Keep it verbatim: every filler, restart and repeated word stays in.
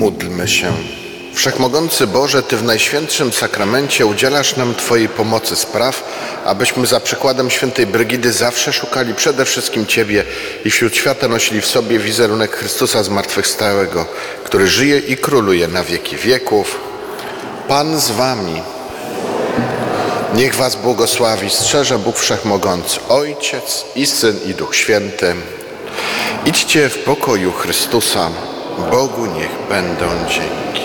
Módlmy się. Wszechmogący Boże, Ty w Najświętszym Sakramencie udzielasz nam Twojej pomocy spraw, abyśmy za przykładem świętej Brygidy zawsze szukali przede wszystkim Ciebie i wśród świata nosili w sobie wizerunek Chrystusa zmartwychwstałego, który żyje i króluje na wieki wieków. Pan z Wami. Niech Was błogosławi, strzeże Bóg Wszechmogący, Ojciec i Syn i Duch Święty. Idźcie w pokoju Chrystusa. Bogu niech będą dzięki.